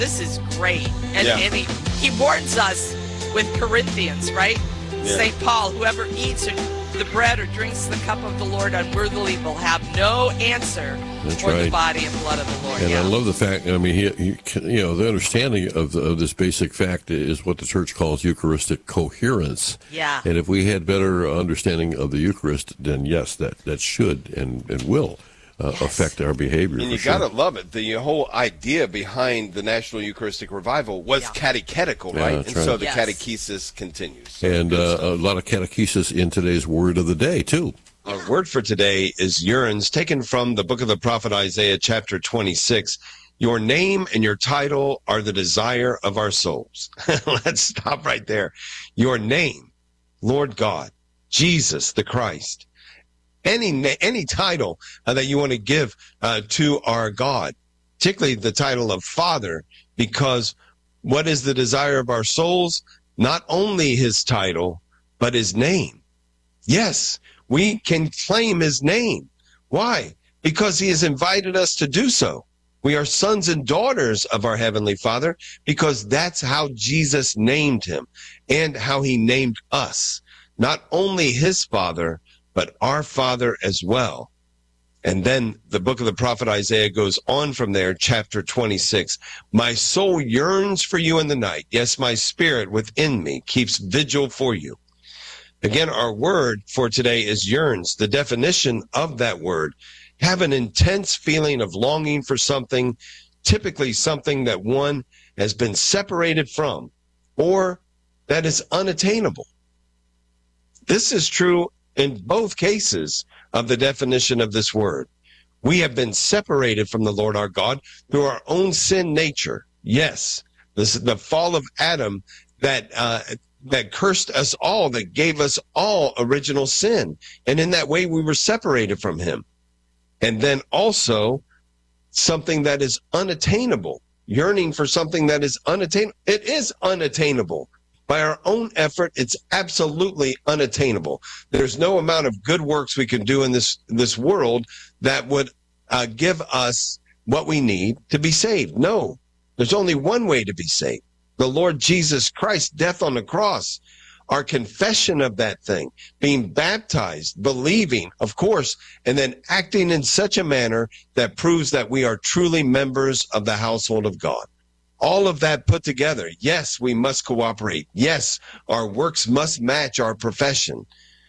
This is great. And, Yeah. and he warns us with Corinthians, right? Yeah. St. Paul, whoever eats the bread or drinks the cup of the Lord unworthily will have no answer That's for the right. body and blood of the Lord. And I love the fact, I mean, the understanding of this basic fact is what the church calls Eucharistic coherence. Yeah. And if we had better understanding of the Eucharist, then yes, that should and will affect our behavior. And you sure. gotta love it. The whole idea behind the National Eucharistic Revival was catechetical, Yeah, right? that's And right. so the Yes. catechesis continues. So And good a lot of catechesis in today's word of the day, too. Our word for today is yearns, taken from the book of the prophet Isaiah, chapter 26. Your name and your title are the desire of our souls. Let's stop right there. Your name, Lord God, Jesus the Christ. Any title that you want to give to our God, particularly the title of Father, because what is the desire of our souls? Not only his title, but his name. Yes, we can claim his name. Why? Because he has invited us to do so. We are sons and daughters of our Heavenly Father because that's how Jesus named him and how he named us. Not only his Father, but our Father as well. And then the book of the prophet Isaiah goes on from there, chapter 26. My soul yearns for you in the night. Yes, my spirit within me keeps vigil for you. Again, our word for today is yearns. The definition of that word: have an intense feeling of longing for something, typically something that one has been separated from or that is unattainable. This is true in both cases of the definition of this word. We have been separated from the Lord our God through our own sin nature. Yes, this is the fall of Adam that cursed us all, that gave us all original sin. And in that way, we were separated from him. And then also something that is unattainable, yearning for something that is unattainable. It is unattainable. By our own effort, it's absolutely unattainable. There's no amount of good works we can do in this world that would give us what we need to be saved. No, there's only one way to be saved: the Lord Jesus Christ, death on the cross. Our confession of that thing, being baptized, believing, of course, and then acting in such a manner that proves that we are truly members of the household of God. All of that put together, yes, we must cooperate. Yes, our works must match our profession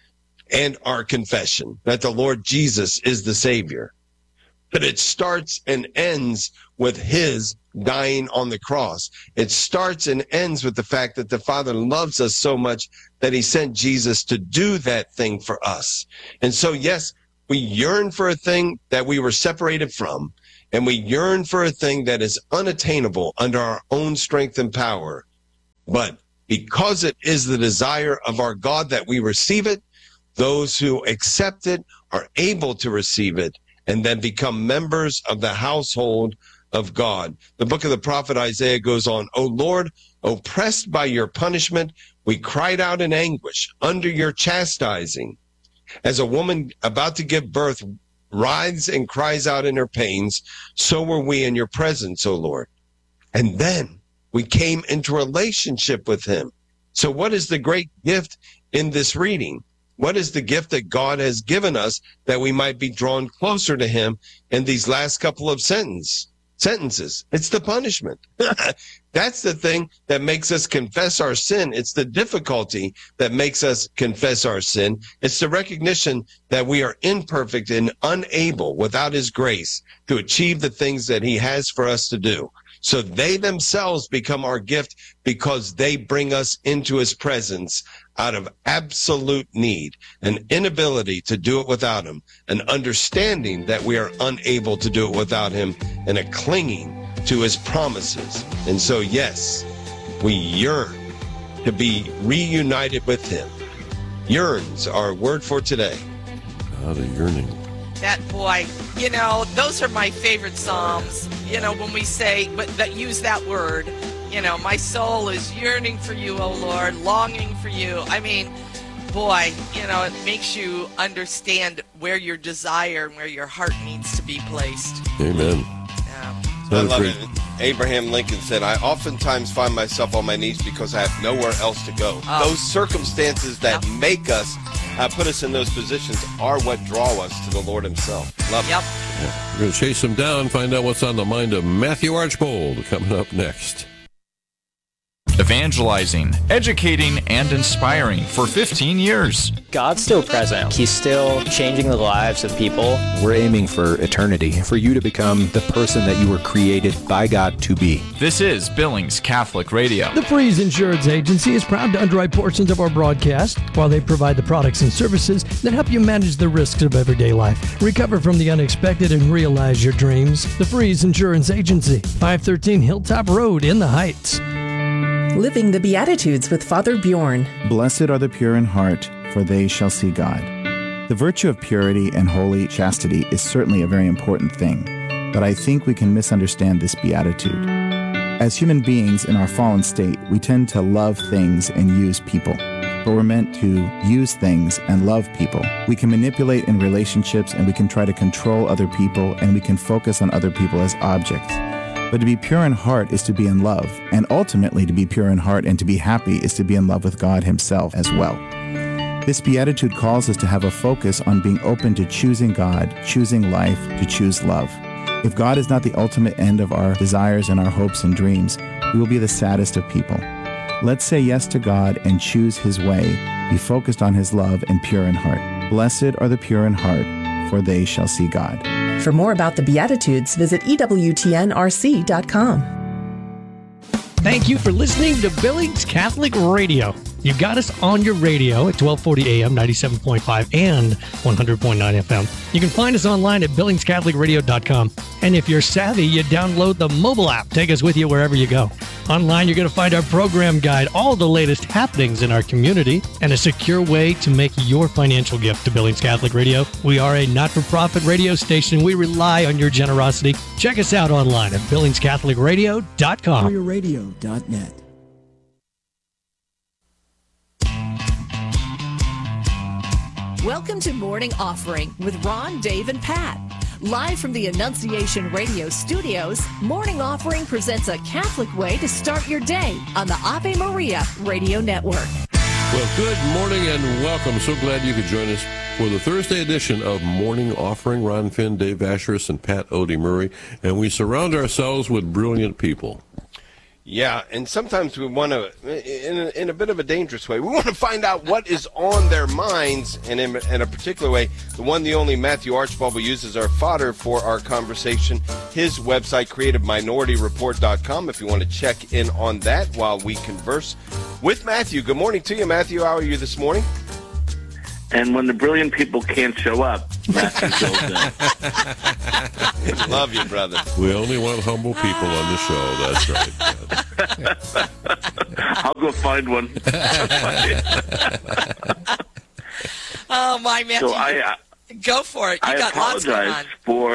and our confession that the Lord Jesus is the Savior. But it starts and ends with his dying on the cross. It starts and ends with the fact that the Father loves us so much that he sent Jesus to do that thing for us. And so, yes, we yearn for a thing that we were separated from, and we yearn for a thing that is unattainable under our own strength and power. But because it is the desire of our God that we receive it, those who accept it are able to receive it and then become members of the household of God. The book of the prophet Isaiah goes on, O Lord, oppressed by your punishment, we cried out in anguish under your chastising. As a woman about to give birth writhes and cries out in her pains, so were we in your presence, O Lord. And then we came into relationship with him. So what is the great gift in this reading? What is the gift that God has given us that we might be drawn closer to him in these last couple of sentences? It's the punishment. That's the thing that makes us confess our sin. It's the difficulty that makes us confess our sin. It's the recognition that we are imperfect and unable, without his grace, to achieve the things that he has for us to do. So they themselves become our gift because they bring us into his presence out of absolute need, an inability to do it without him, an understanding that we are unable to do it without him, and a clinging to his promises. And so, yes, we yearn to be reunited with him. Yearns, our word for today. The yearning. That boy, those are my favorite Psalms, when we say, but that use that word, my soul is yearning for you, O Lord, longing for you. I mean, boy, it makes you understand where your desire and where your heart needs to be placed. Amen. Yeah. I love it. Abraham Lincoln said, I oftentimes find myself on my knees because I have nowhere else to go. Those circumstances that make us, put us in those positions are what draw us to the Lord himself. Love it. We're going to chase him down, find out what's on the mind of Matthew Archbold coming up next. Evangelizing, educating, and inspiring for 15 years. God's still present. He's still changing the lives of people. We're aiming for eternity, for you to become the person that you were created by God to be. This is Billings Catholic Radio. The Freeze Insurance Agency is proud to underwrite portions of our broadcast while they provide the products and services that help you manage the risks of everyday life, recover from the unexpected, and realize your dreams. The Freeze Insurance Agency, 513 Hilltop Road in the Heights. Living the Beatitudes with Father Bjorn. Blessed are the pure in heart, for they shall see God. The virtue of purity and holy chastity is certainly a very important thing, but I think we can misunderstand this beatitude. As human beings in our fallen state, we tend to love things and use people, but we're meant to use things and love people. We can manipulate in relationships, and we can try to control other people, and we can focus on other people as objects. But to be pure in heart is to be in love, and ultimately to be pure in heart and to be happy is to be in love with God himself as well. This beatitude calls us to have a focus on being open to choosing God, choosing life, to choose love. If God is not the ultimate end of our desires and our hopes and dreams, we will be the saddest of people. Let's say yes to God and choose his way, be focused on his love and pure in heart. Blessed are the pure in heart, for they shall see God. For more about the Beatitudes, visit EWTNRC.com. Thank you for listening to Billings Catholic Radio. You got us on your radio at 1240 AM, 97.5 and 100.9 FM. You can find us online at BillingsCatholicRadio.com. And if you're savvy, you download the mobile app. Take us with you wherever you go. Online, you're going to find our program guide, all the latest happenings in our community, and a secure way to make your financial gift to Billings Catholic Radio. We are a not-for-profit radio station. We rely on your generosity. Check us out online at BillingsCatholicRadio.com. Radio.net. Welcome to Morning Offering with Ron, Dave, and Pat. Live from the Annunciation Radio studios, Morning Offering presents a Catholic way to start your day on the Ave Maria Radio Network. Well, good morning and welcome. So glad you could join us for the Thursday edition of Morning Offering. Ron Finn, Dave Asheris, and Pat Odie Murray. And we surround ourselves with brilliant people. Yeah, and sometimes we want to, in a bit of a dangerous way, we want to find out what is on their minds, and in a particular way, the one, the only Matthew Archbold will use as our fodder for our conversation. His website, CreativeMinorityReport.com, if you want to check in on that while we converse with Matthew. Good morning to you, Matthew. How are you this morning? And when the brilliant people can't show up, Matthew shows in. Love you, brother. We only want humble people on the show. That's right. I'll go find one. Oh, my Matthew. So go for it. You got lots going on.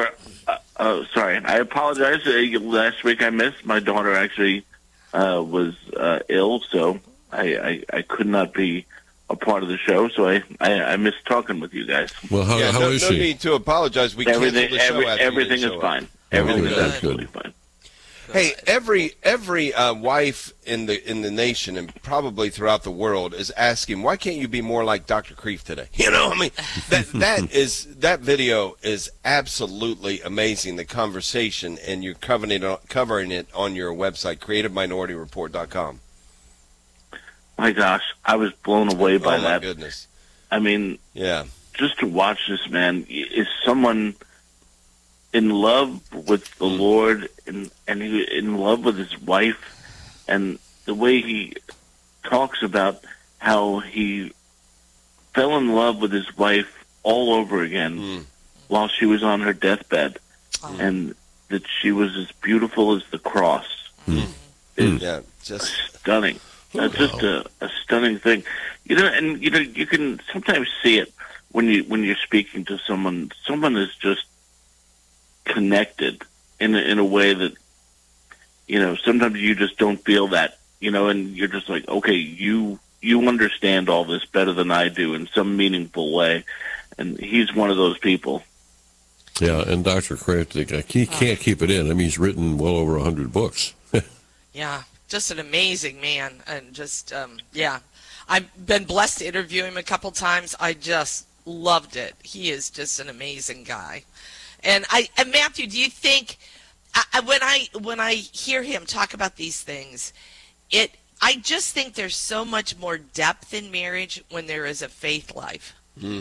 I apologize. Last week I missed. My daughter actually was ill, so I could not be a part of the show, so I missed talking with you guys. Well, how is she? No need to apologize. We canceled the show. Everything is fine. Everything is absolutely fine. Hey, every wife in the nation and probably throughout the world is asking, why can't you be more like Dr. Kreeft today? You know, I mean, that video is absolutely amazing. The conversation, and you're covering it on your website, CreativeMinorityReport.com. My gosh, I was blown away by that. Oh, my goodness. I mean, yeah, just to watch this man is someone in love with the Lord and he in love with his wife, and the way he talks about how he fell in love with his wife all over again while she was on her deathbed, and that she was as beautiful as the cross. Yeah, just stunning. That's just a stunning thing, and you can sometimes see it when you're speaking to someone. Someone is just connected in a way that sometimes you just don't feel that, and you're just like, okay, you understand all this better than I do in some meaningful way, and he's one of those people. Yeah, and Dr. Kraft, he can't keep it in. I mean, he's written well over 100 books. Yeah, just an amazing man. And just, I've been blessed to interview him a couple times. I just loved it. He is just an amazing guy. And Matthew, do you think, when I hear him talk about these things, I just think there's so much more depth in marriage when there is a faith life.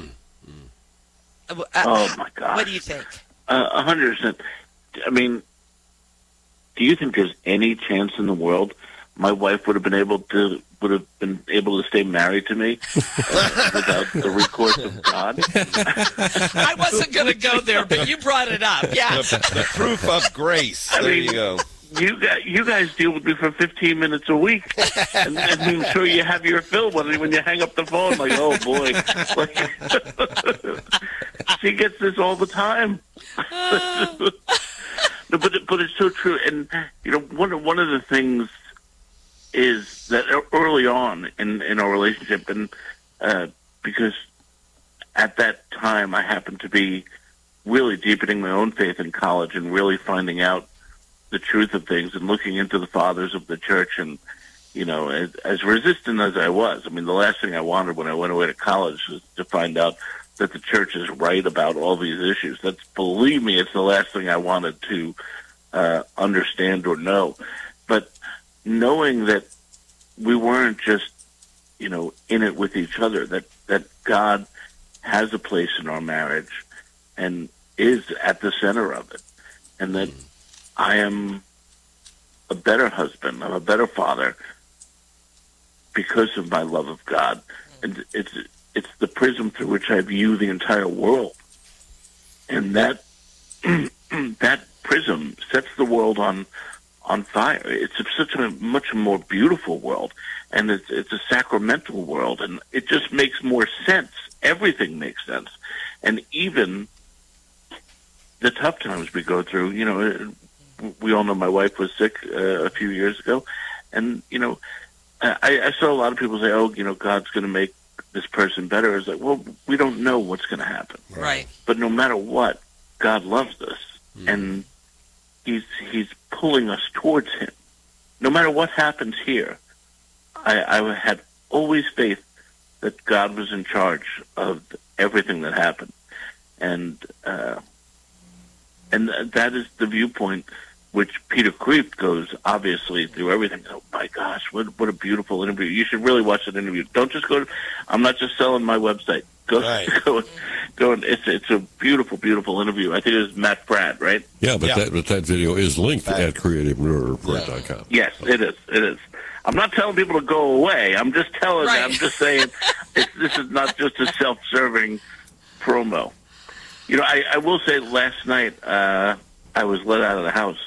Oh my God! What do you think? 100%. I mean, do you think there's any chance in the world my wife would have been able to stay married to me without the recourse of God? I wasn't going to go there, but you brought it up. Yeah, the proof of grace. You go. You guys deal with me for 15 minutes a week, and I'm sure you have your fill when you hang up the phone. Like, oh boy, she gets this all the time. No, but it's so true. And one of the things is that early on in our relationship, and because at that time I happened to be really deepening my own faith in college and really finding out the truth of things and looking into the fathers of the church. And as resistant as I was, I mean, the last thing I wanted when I went away to college was to find out that the church is right about all these issues. Believe me, it's the last thing I wanted to understand or know. But knowing that we weren't just in it with each other, that God has a place in our marriage and is at the center of it, and that I am a better husband, I'm a better father because of my love of God. And it's the prism through which I view the entire world. And that that prism sets the world on fire. It's such a much more beautiful world, and it's a sacramental world, and it just makes more sense. Everything makes sense. And even the tough times we go through, we all know my wife was sick a few years ago, and I saw a lot of people say, "Oh, God's going to make this person better." It's like, well, we don't know what's going to happen, right? But no matter what, God loves us, and He's pulling us towards Him. No matter what happens here, I had always faith that God was in charge of everything that happened, and that is the viewpoint which Peter Kreeft goes, obviously, through everything. Oh, my gosh, what a beautiful interview. You should really watch that interview. Don't just go I'm not just selling my website. Go. It's a beautiful, beautiful interview. I think it was Matt Pratt, right? Yeah, but that video is linked at creativereport.com. Yes, it is. I'm not telling people to go away. I'm just telling them. I'm just saying this is not just a self-serving promo. I will say last night I was let out of the house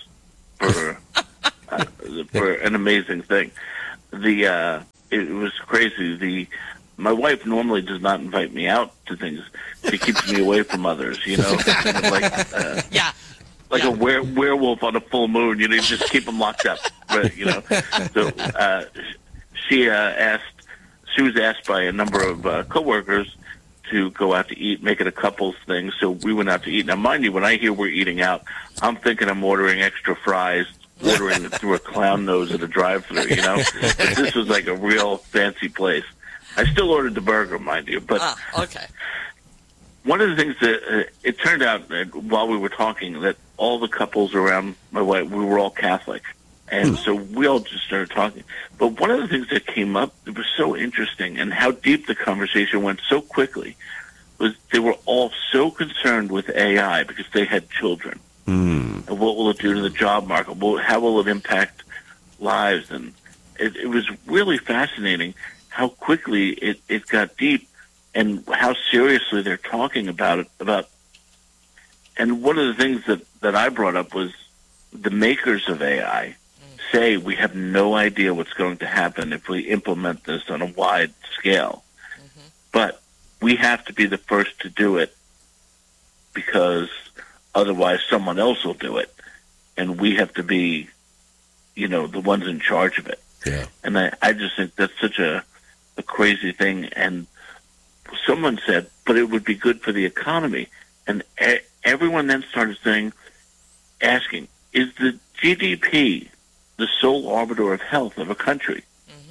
for an amazing thing. It was crazy. My wife normally does not invite me out to things. She keeps me away from others, kind of like a werewolf on a full moon. You just keep them locked up, right, So she was asked by a number of coworkers to go out to eat, make it a couples thing. So we went out to eat. Now, mind you, when I hear we're eating out, I'm thinking I'm ordering extra fries, ordering it through a clown nose at a drive-thru. But this was like a real fancy place. I still ordered the burger, mind you. But okay. One of the things that it turned out while we were talking that all the couples around my wife, we were all Catholic. And so we all just started talking. But one of the things that came up that was so interesting and how deep the conversation went so quickly was they were all so concerned with AI because they had children. And what will it do to the job market? How will it impact lives? And it was really fascinating how quickly it got deep and how seriously they're talking about it. And one of the things that I brought up was the makers of AI say we have no idea what's going to happen if we implement this on a wide scale. But we have to be the first to do it because otherwise someone else will do it. And we have to be, the ones in charge of it. Yeah. And I just think that's such a crazy thing. And someone said, but it would be good for the economy. And everyone then started asking, is the GDP the sole arbiter of health of a country?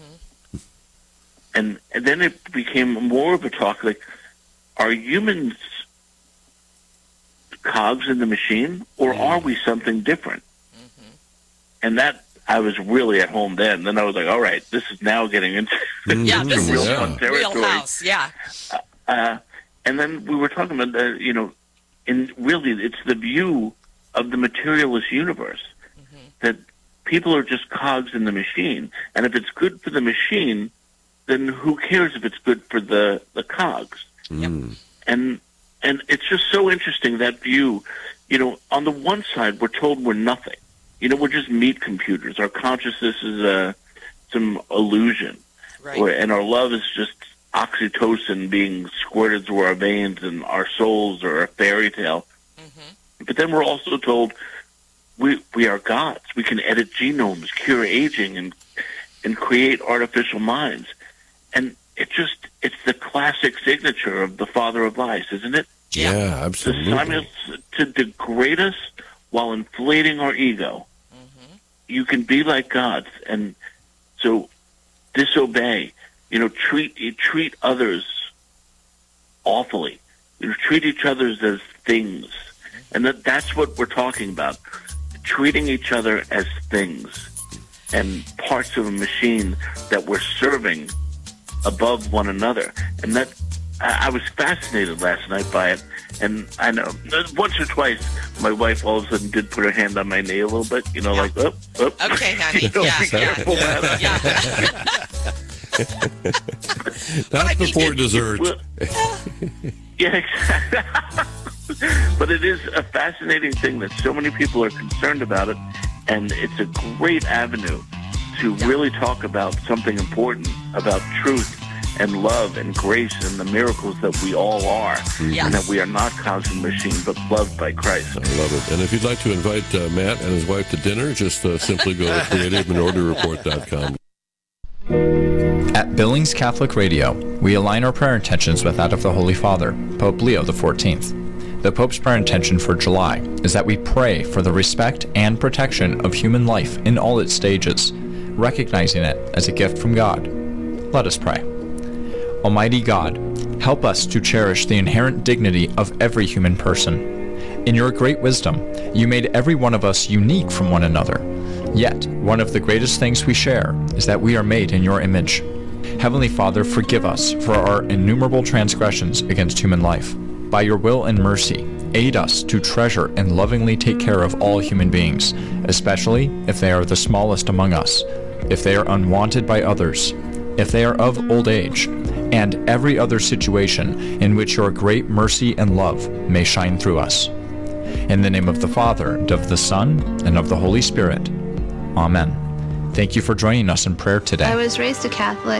And then it became more of a talk like, are humans cogs in the machine, or are we something different? And that, I was really at home then. Then I was like, all right, this is now getting into this real is fun territory. Real House, yeah. And then we were talking about, and really it's the view of the materialist universe, that people are just cogs in the machine. And if it's good for the machine, then who cares if it's good for the cogs? And it's just so interesting, that view. On the one side, we're told we're nothing. We're just meat computers. Our consciousness is some illusion. Right. And our love is just oxytocin being squirted through our veins, and our souls are a fairy tale. But then we're also told we are gods. We can edit genomes, cure aging, and create artificial minds. And it's the classic signature of the father of lies, isn't it? Yeah, absolutely. To degrade us while inflating our ego. You can be like gods, and so disobey. Treat others awfully. Treat each other as things, and that's what we're talking about. Treating each other as things and parts of a machine that we're serving above one another. And that, I was fascinated last night by it. And I know once or twice my wife all of a sudden did put her hand on my knee a little bit, like, oh. Okay, honey. That's before dessert. Yeah, exactly. But it is a fascinating thing that so many people are concerned about it, and it's a great avenue to really talk about something important, about truth and love and grace and the miracles that we all are, and that we are not cogs in the machine, but loved by Christ. I love it. And if you'd like to invite Matt and his wife to dinner, just simply go to creativeminority.com. At Billings Catholic Radio, we align our prayer intentions with that of the Holy Father, Pope Leo XIV. The Pope's prayer intention for July is that we pray for the respect and protection of human life in all its stages, recognizing it as a gift from God. Let us pray. Almighty God, help us to cherish the inherent dignity of every human person. In your great wisdom, you made every one of us unique from one another. Yet, one of the greatest things we share is that we are made in your image. Heavenly Father, forgive us for our innumerable transgressions against human life. By your will and mercy, aid us to treasure and lovingly take care of all human beings, especially if they are the smallest among us, if they are unwanted by others, if they are of old age, and every other situation in which your great mercy and love may shine through us. In the name of the Father, and of the Son, and of the Holy Spirit. Amen. Thank you for joining us in prayer today. I was raised a Catholic.